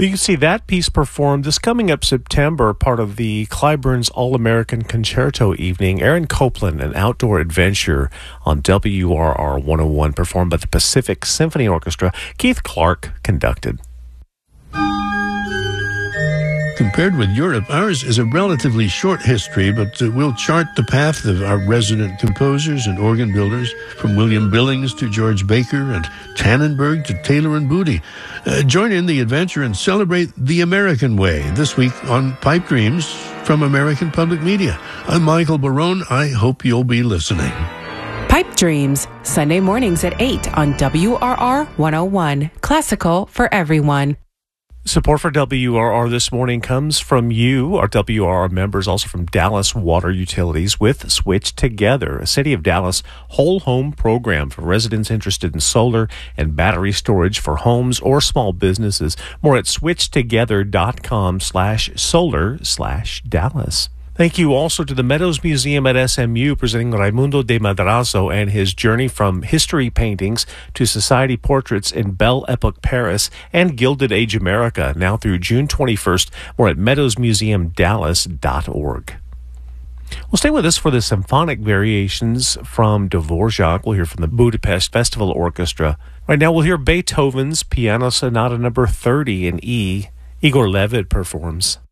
Well, you can see that piece performed this coming up September, part of the Clyburn's All-American Concerto Evening. Aaron Copland, An Outdoor Adventure on WRR 101, performed by the Pacific Symphony Orchestra. Keith Clark conducted. Compared with Europe, ours is a relatively short history, but we'll chart the path of our resident composers and organ builders, from William Billings to George Baker and Tannenberg to Taylor and Booty. Join in the adventure and celebrate the American way this week on Pipe Dreams from American Public Media. I'm Michael Barone. I hope you'll be listening. Pipe Dreams, Sunday mornings at 8 on WRR 101. Classical for everyone. Support for WRR this morning comes from you, our WRR members, also from Dallas Water Utilities with Switch Together, a City of Dallas whole home program for residents interested in solar and battery storage for homes or small businesses. More at switchtogether.com/solar/Dallas. Thank you also to the Meadows Museum at SMU, presenting Raimundo de Madrazo and his journey from history paintings to society portraits in Belle Epoque Paris and Gilded Age America, now through June 21st. More at meadowsmuseumdallas.org. Well, stay with us for the symphonic variations from Dvorak. We'll hear from the Budapest Festival Orchestra. Right now we'll hear Beethoven's Piano Sonata number 30 in E. Igor Levit performs.